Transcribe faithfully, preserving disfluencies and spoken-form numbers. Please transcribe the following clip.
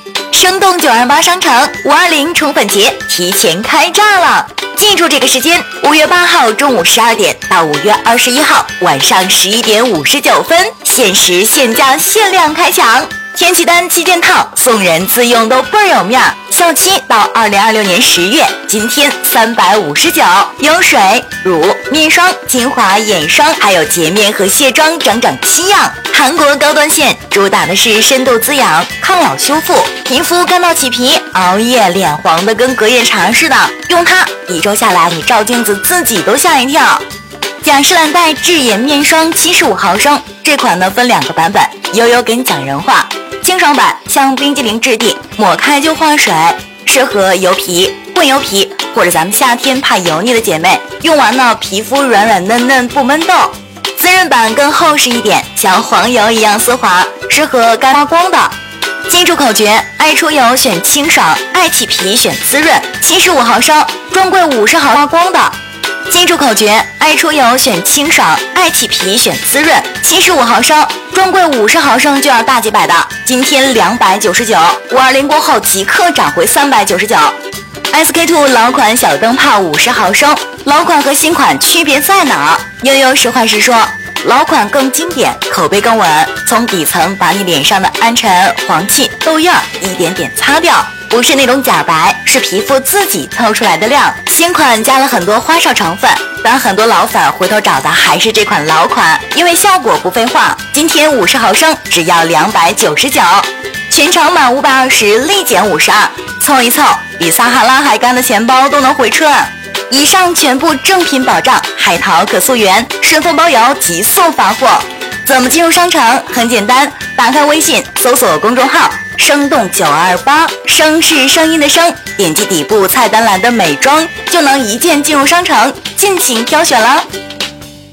生动九二八商城五二零宠粉节提前开炸了！记住这个时间，五月八号中午十二点到五月二十一号晚上十一点五十九分，限时限价限量开抢！天气单七件套，送人自用都倍儿有面儿。效期到二零二六年十月，今天三百五十九，有水、乳、面霜、精华、眼霜，还有洁面和卸妆整整七样。韩国高端线主打的是深度滋养、抗老修复，皮肤干到起皮、熬夜脸黄的跟隔夜茶似的，用它一周下来，你照镜子自己都吓一跳。雅诗兰黛智眼面霜七十五毫升，这款呢分两个版本，悠悠给你讲人话。清爽版像冰激凌质地，抹开就化水，适合油皮、混油皮或者咱们夏天怕油腻的姐妹，用完呢皮肤软软嫩嫩不闷痘。滋润版更厚实一点，像黄油一样丝滑，适合干发光的。记住口诀：爱出油选清爽，爱起皮选滋润。七十五毫升，专柜五十毫发光的。记住口诀：爱出油选清爽，爱起皮选滋润。七十五毫升，专柜五十毫升就要大几百的，今天两百九十九，五二零过后即刻涨回三百九十九。S K two 老款小灯泡五十毫升，老款和新款区别在哪？悠悠实话实说，老款更经典，口碑更稳，从底层把你脸上的暗沉、黄气、痘印儿一点点擦掉。不是那种假白，是皮肤自己透出来的亮。新款加了很多花哨成分，但很多老粉回头找的还是这款老款，因为效果不废话。今天五十毫升只要两百九十九，全场满五百二十立减五十二，凑一凑，比撒哈拉还干的钱包都能回春。以上全部正品保障，海淘可溯源，顺丰包邮，极速发货。怎么进入商城？很简单，打开微信，搜索公众号生动九二八，声是声音的声，点击底部菜单栏的美妆，就能一键进入商城，尽情挑选了。